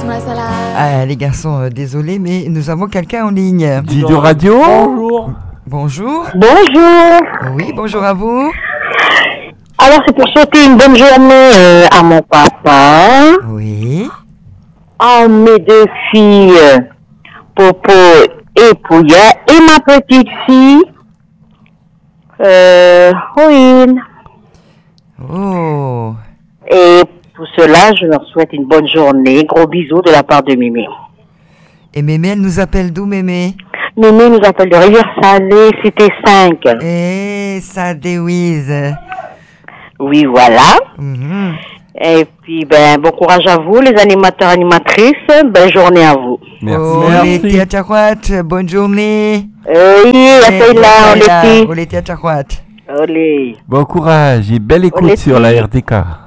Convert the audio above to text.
Ah, les garçons, désolé, mais nous avons quelqu'un en ligne. Dido Radio. Bonjour. Bonjour. Bonjour. Oui, bonjour à vous. Alors, c'est pour souhaiter une bonne journée à mon papa, Oui. à mes deux filles, Popo et Pouya, et ma petite fille, Ruine. Oh. Et pour cela, je leur souhaite une bonne journée. Gros bisous de la part de Mémé. Et Mémé, elle nous appelle d'où, Mémé? Mémé nous appelle de Rivière-Salée, Cité 5. Eh, ça déouise. Oui, voilà. Mhm. Et puis, bon courage à vous, les animateurs, animatrices. Belle journée à vous. Merci. Oh, les Tiachakwat, bonne journée. Oui, on les Tiachakwat. Olé. Bon courage et belle écoute Olé. sur la RDK.